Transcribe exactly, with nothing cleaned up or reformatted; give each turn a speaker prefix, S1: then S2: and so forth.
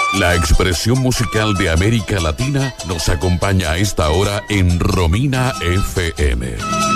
S1: La expresión musical de América Latina nos acompaña a esta hora en Romina F M.